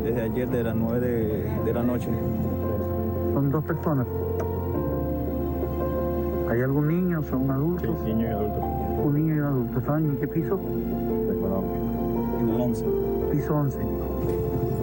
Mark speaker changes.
Speaker 1: desde ayer de las 9 de la noche.
Speaker 2: Son 2 personas. ¿Hay algún niño? ¿Son adultos?
Speaker 1: Sí, niño y adulto.
Speaker 2: Un niño y un adulto. ¿Saben en qué piso?
Speaker 1: En el 11.
Speaker 2: Piso 11.